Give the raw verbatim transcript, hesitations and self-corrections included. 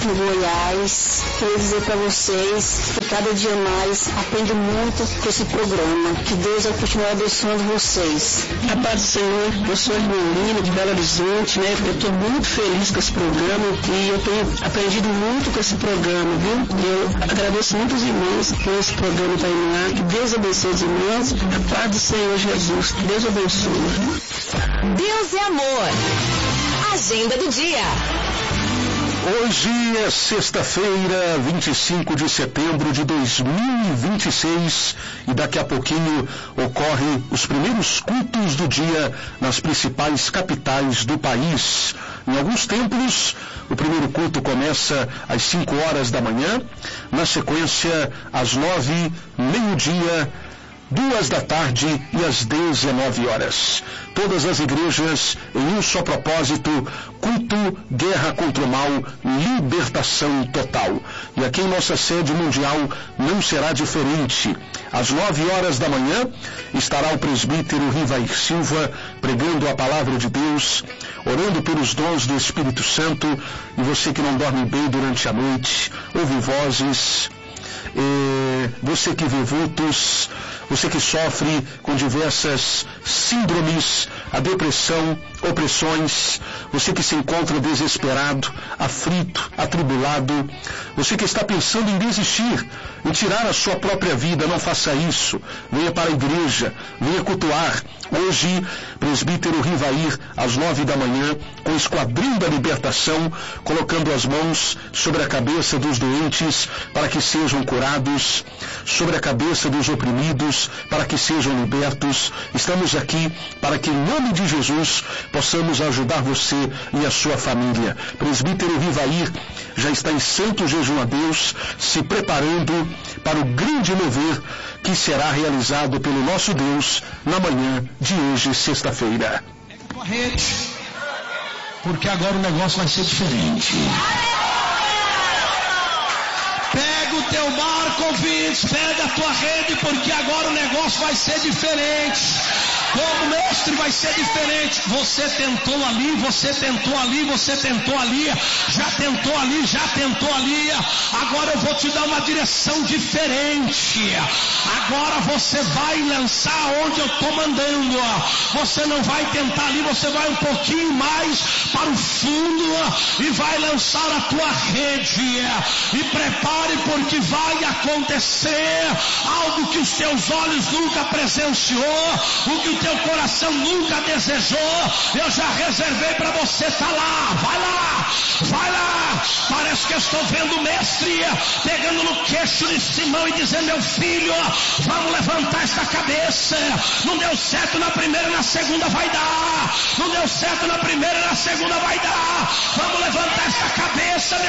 em Goiás. Queria dizer para vocês que cada dia mais aprendo muito com esse programa. Que Deus vai continuar abençoando vocês. A paz do Senhor, eu sou a Irmã de Belo Horizonte, né? Eu estou muito feliz com esse programa e eu tenho aprendido muito com esse programa, viu? Eu agradeço muito os irmãos por esse programa para iluminar. Que Deus abençoe os irmãos. A paz do Senhor Jesus. Que Deus abençoe. Deus é amor. Agenda do dia. Hoje é sexta-feira, vinte e cinco de setembro de dois mil e vinte e seis, e daqui a pouquinho ocorrem os primeiros cultos do dia nas principais capitais do país. Em alguns templos, o primeiro culto começa às cinco horas da manhã, na sequência às nove, meio-dia, duas da tarde e às dezenove horas. Todas as igrejas em um só propósito: culto, guerra contra o mal, libertação total. E aqui em nossa sede mundial não será diferente. Às nove horas da manhã estará o presbítero Rivair Silva pregando a palavra de Deus, orando pelos dons do Espírito Santo. E você que não dorme bem durante a noite, ouve vozes, e você que vê vultos, você que sofre com diversas síndromes, a depressão, opressões, você que se encontra desesperado, aflito, atribulado, você que está pensando em desistir, em tirar a sua própria vida, não faça isso. Venha para a igreja, venha cultuar. Hoje, presbítero Rivair, às nove da manhã, com o esquadrão da libertação, colocando as mãos sobre a cabeça dos doentes para que sejam curados, sobre a cabeça dos oprimidos para que sejam libertos. Estamos aqui para que, em nome de Jesus, possamos ajudar você e a sua família. Presbítero Rivair já está em santo jejum a Deus, se preparando para o grande mover que será realizado pelo nosso Deus na manhã de hoje, sexta-feira. Porque agora o negócio vai ser diferente. Pega o teu barco, ouvintes, pega a tua rede, porque agora o negócio vai ser diferente. Como mestre vai ser diferente. Você tentou ali, você tentou ali, você tentou ali, já tentou ali, já tentou ali. Agora eu vou te dar uma direção diferente. Agora você vai lançar onde eu estou mandando. Você não vai tentar ali, você vai um pouquinho mais para o fundo e vai lançar a tua rede. E prepare, porque vai acontecer algo que os teus olhos nunca presenciou, o que o teu coração nunca desejou. Eu já reservei para você estar tá lá. Vai lá, vai lá. Parece que eu estou vendo o mestre pegando no queixo de Simão e dizendo: meu filho, vamos levantar esta cabeça. Não deu certo na primeira, na segunda vai dar. Não deu certo na primeira, na segunda vai dar. Vamos levantar esta cabeça, meu